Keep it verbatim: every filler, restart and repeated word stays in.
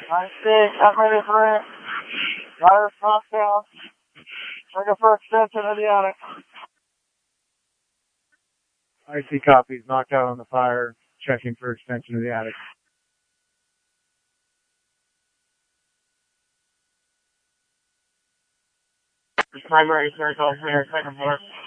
I see. I'm ready for it. Ladder front down. Looking for extension of the attic. I see copies. Knocked out on the fire. Checking for extension of the attic. Primary circle here, second floor.